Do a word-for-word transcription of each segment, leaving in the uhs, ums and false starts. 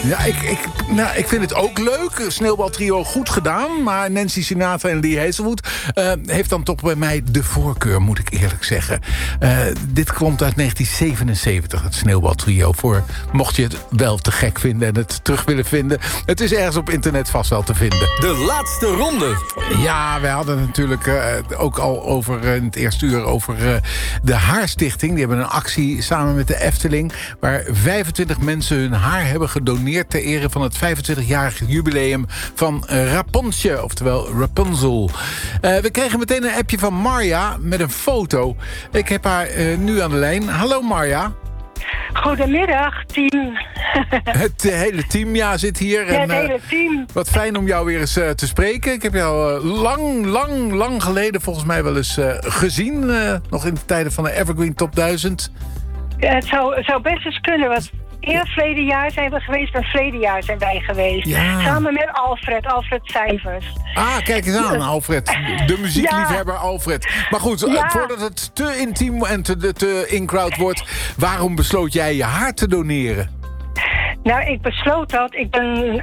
Ja, ik, ik, nou, ik vind het ook leuk. Sneeuwbaltrio goed gedaan. Maar Nancy Sinatra en Lee Hazelwood uh, heeft dan toch bij mij de voorkeur, moet ik eerlijk zeggen. Uh, dit komt uit negentien zevenenzeventig, het Sneeuwbaltrio. Voor, mocht je het wel te gek vinden en het terug willen vinden. Het is ergens op internet vast wel te vinden. De laatste ronde. Ja, wij hadden natuurlijk uh, ook al over uh, in het eerste uur over uh, de Haarstichting. Die hebben een actie samen met de Efteling, waar vijfentwintig mensen hun haar hebben gedoneerd ter ere van het vijfentwintigjarig jubileum van Rapunzel, oftewel Rapunzel. Uh, we kregen meteen een appje van Marja met een foto. Ik heb haar uh, nu aan de lijn. Hallo Marja. Goedemiddag, team. Het uh, hele team, ja, zit hier. Ja, en, het uh, hele team. Wat fijn om jou weer eens uh, te spreken. Ik heb jou uh, lang, lang, lang geleden volgens mij wel eens uh, gezien. Uh, nog in de tijden van de Evergreen Top duizend. Ja, het zou, het zou best eens kunnen, want eerder verleden jaar zijn we geweest en verleden jaar zijn wij geweest. Ja. Samen met Alfred, Alfred Cijfers. Ah, kijk eens aan, Alfred. De muziekliefhebber ja. Alfred. Maar goed, ja. voordat het te intiem en te, te in-crowd wordt, waarom besloot jij je haar te doneren? Nou, ik besloot dat. Ik ben uh,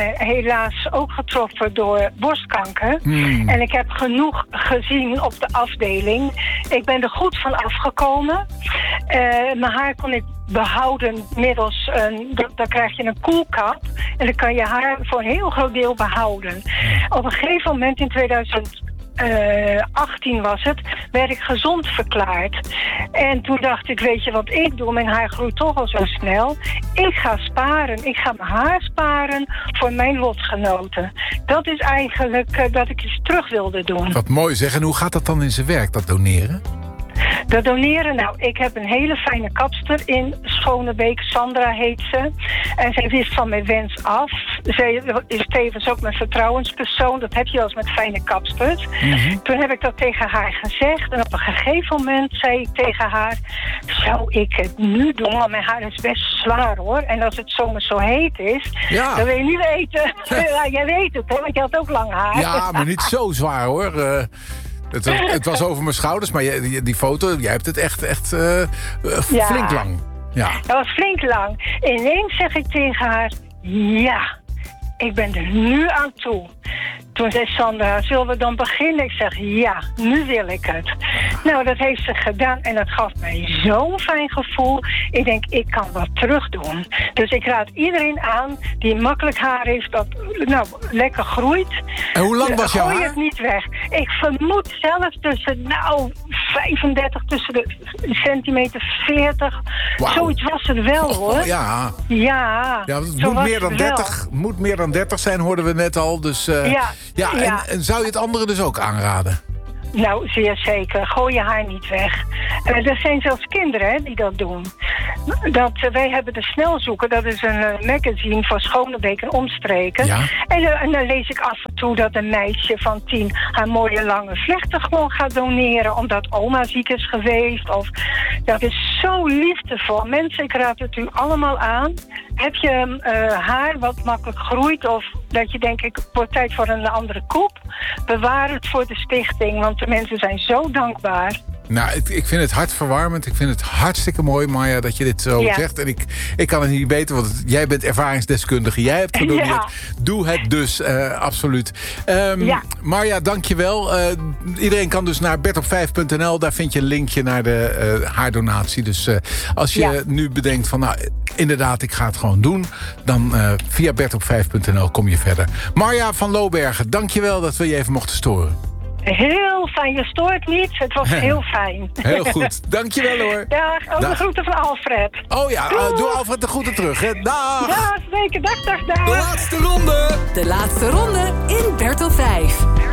helaas ook getroffen door borstkanker. Hmm. En ik heb genoeg gezien op de afdeling. Ik ben er goed van afgekomen. Uh, mijn haar kon ik behouden middels een... Dan krijg je een koelkap. En dan kan je haar voor een heel groot deel behouden. Op een gegeven moment in tweeduizend achttien was het, werd ik gezond verklaard. En toen dacht ik, weet je wat ik doe? Mijn haar groeit toch al zo snel. Ik ga sparen. Ik ga mijn haar sparen voor mijn lotgenoten. Dat is eigenlijk uh, dat ik iets terug wilde doen. Wat mooi zeg. En hoe gaat dat dan in zijn werk, dat doneren? Dat doneren, nou, ik heb een hele fijne kapster in Schonebeek. Sandra heet ze. En zij wist van mijn wens af. Zij is tevens ook mijn vertrouwenspersoon. Dat heb je wel eens met fijne kapsters. Mm-hmm. Toen heb ik dat tegen haar gezegd. En op een gegeven moment zei ik tegen haar, zou ik het nu doen? Want mijn haar is best zwaar, hoor. En als het zomers zo heet is, ja. dan wil je niet weten. Ja, jij weet het, hè, want je had ook lang haar. Ja, maar niet zo zwaar, hoor. Uh... Het was, het was over mijn schouders, maar je, die, die foto, jij hebt het echt, echt uh, ja. flink lang. Ja. Dat was flink lang. Ineens zeg ik tegen haar, ja, ik ben er nu aan toe. Toen zei Sandra, zullen we dan beginnen? Ik zeg, ja, nu wil ik het. Nou, dat heeft ze gedaan en dat gaf mij zo'n fijn gevoel. Ik denk, ik kan wat terug doen. Dus ik raad iedereen aan die makkelijk haar heeft, dat nou, lekker groeit. En hoe lang was jouw haar? Gooi het niet weg. Ik vermoed zelfs tussen, nou, vijfendertig, tussen de centimeter veertig. Wow. Zoiets was het wel, hoor. Oh, ja. Ja. Ja, het moet meer dan dertig, moet meer dan dertig zijn, hoorden we net al. Dus, uh, ja. Ja, en, ja, en zou je het anderen dus ook aanraden? Nou, zeer zeker. Gooi je haar niet weg. Uh, er zijn zelfs kinderen hè, die dat doen. Dat, uh, wij hebben de Snelzoeker, dat is een uh, magazine voor Schonebeek en omstreken. Ja. En, uh, en dan lees ik af en toe dat een meisje van tien haar mooie lange vlechten gewoon gaat doneren, omdat oma ziek is geweest. Of, dat is zo liefdevol. Mensen, ik raad het u allemaal aan. Heb je uh, haar wat makkelijk groeit of dat je denkt, ik wordt tijd voor een andere koep, bewaar het voor de stichting, want de mensen zijn zo dankbaar. Nou, ik, ik vind het hartverwarmend. Ik vind het hartstikke mooi, Marja, dat je dit zo ja. zegt. En ik, ik kan het niet beter, want jij bent ervaringsdeskundige. Jij hebt gedoneerd. Ja. Doe het dus, uh, absoluut. Um, ja. Marja, dank je wel. Uh, iedereen kan dus naar bert op vijf punt n l. Daar vind je een linkje naar de uh, haardonatie. Dus uh, als je ja. nu bedenkt van, nou, inderdaad, ik ga het gewoon doen, dan uh, via bert op vijf punt n l kom je verder. Marja van Loobergen, dank je wel dat we je even mochten storen. Heel fijn, je stoort niet. Het was heel fijn. Heel goed, dankjewel hoor. Dag, ook dag. De groeten van Alfred. Oh ja, uh, doe Alfred de groeten terug. Hè. Dag. Ja, zeker. Dag, dag, dag. De laatste ronde. De laatste ronde in Bert op vijf.